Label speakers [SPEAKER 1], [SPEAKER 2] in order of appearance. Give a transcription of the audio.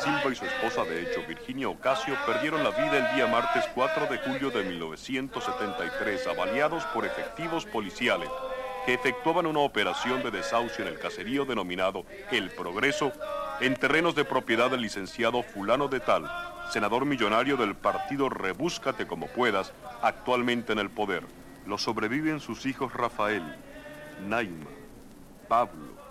[SPEAKER 1] Silva y su esposa de hecho, Virginia Ocasio, perdieron la vida el día martes 4 de julio de 1973, avaliados por efectivos policiales que efectuaban una operación de desahucio en el caserío denominado El Progreso, en terrenos de propiedad del licenciado fulano de tal, senador millonario del partido Rebúscate como puedas, actualmente en el poder. Lo sobreviven sus hijos Rafael, Naima, Pablo,